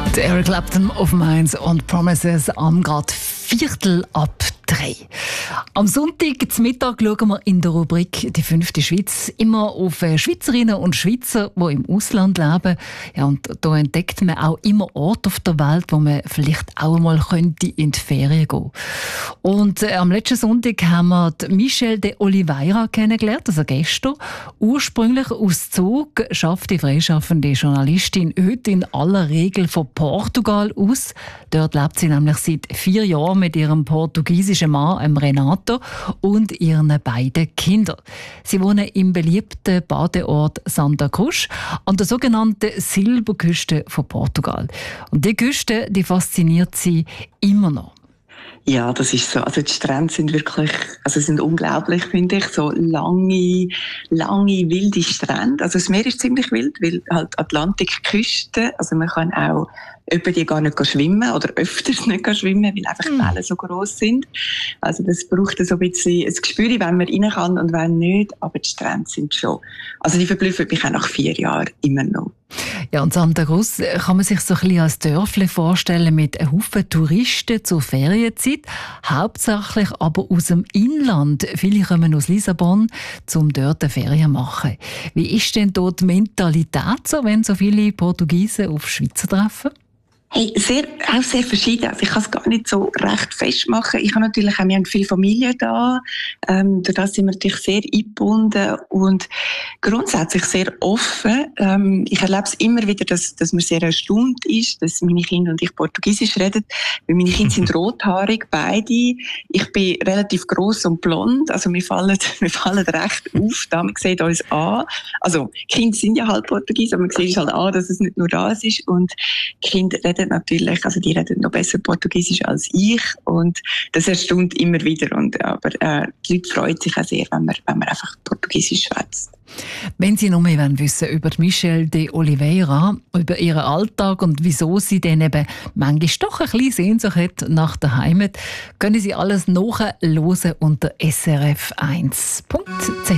Eric Clapton auf Mainz und Promises am gerade 2:45. Am Sonntag zum Mittag schauen wir in der Rubrik «Die fünfte Schweiz» immer auf Schweizerinnen und Schweizer, die im Ausland leben. Ja, und da entdeckt man auch immer Orte auf der Welt, wo man vielleicht auch einmal könnte in die Ferien gehen. Und am letzten Sonntag haben wir die Michelle de Oliveira kennengelernt, also gestern. Ursprünglich aus Zug schafft die freischaffende Journalistin heute in aller Regel von Portugal aus. Dort lebt sie nämlich seit 4 Jahren mit ihrem portugiesischen Mann, Renato, und ihren beiden Kindern. Sie wohnen im beliebten Badeort Santa Cruz an der sogenannten Silberküste von Portugal. Und die Küste, die fasziniert sie immer noch. Ja, das ist so. Also die Strände sind wirklich, sind unglaublich, finde ich. So lange, wilde Strände. Also das Meer ist ziemlich wild, weil halt Atlantikküste, also man kann auch über die gar nicht schwimmen oder öfters nicht schwimmen, weil einfach die Wellen so gross sind. Also das braucht so ein bisschen ein Gespür, wenn man rein kann und wenn nicht. Aber die Strände sind schon, also die verblüffen mich auch nach 4 Jahren immer noch. Ja, und Santa Cruz kann man sich so ein bisschen als Dörfle vorstellen mit einem Haufen Touristen zur Ferienzeit, hauptsächlich aber aus dem Inland. Viele kommen aus Lissabon, um dort eine Ferien zu machen. Wie ist denn dort die Mentalität so, wenn so viele Portugiesen auf Schweizer treffen? Hey, auch sehr verschieden. Also ich kann es gar nicht so recht festmachen. Ich habe natürlich auch, wir haben viele Familie da. Durch das sind wir natürlich sehr eingebunden und grundsätzlich sehr offen. Ich erlebe es immer wieder, dass man sehr erstaunt ist, dass meine Kinder und ich Portugiesisch reden. Weil meine Kinder sind rothaarig, beide. Ich bin relativ gross und blond. Also wir fallen recht auf. Da man sieht uns an. Also, Kinder sind ja halt Portugies, aber man sieht halt an, dass es nicht nur das ist. Und die Kinder reden natürlich, also die reden noch besser Portugiesisch als ich und das erstaunt immer wieder. Aber die Leute freuen sich auch sehr, wenn man einfach Portugiesisch schwätzt. Wenn Sie noch mehr wissen über Michelle de Oliveira, über ihren Alltag und wieso sie dann eben manchmal doch ein bisschen Sehnsucht hat nach der Heimat, können Sie alles nachhören unter srf1.ch.